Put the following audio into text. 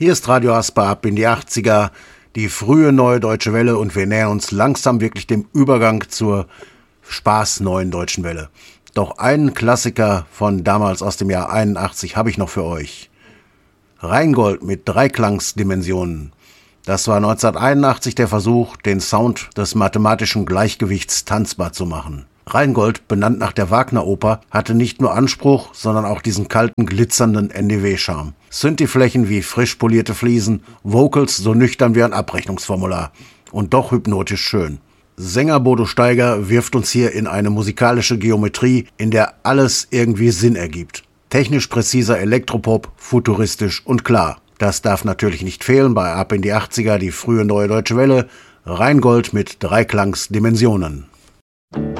Hier ist Radio Asper ab in die 80er, die frühe neue Deutsche Welle, und wir nähern uns langsam wirklich dem Übergang zur Spaß-neuen Deutschen Welle. Doch einen Klassiker von damals aus dem Jahr 81 habe ich noch für euch. Rheingold mit Dreiklangsdimensionen. Das war 1981 der Versuch, den Sound des mathematischen Gleichgewichts tanzbar zu machen. Rheingold, benannt nach der Wagner-Oper, hatte nicht nur Anspruch, sondern auch diesen kalten, glitzernden NDW-Charme. Synthi-Flächen wie frisch polierte Fliesen, Vocals so nüchtern wie ein Abrechnungsformular. Und doch hypnotisch schön. Sänger Bodo Steiger wirft uns hier in eine musikalische Geometrie, in der alles irgendwie Sinn ergibt. Technisch präziser Elektropop, futuristisch und klar. Das darf natürlich nicht fehlen bei Ab in die 80er, die frühe neue Deutsche Welle. Rheingold mit Dreiklangsdimensionen.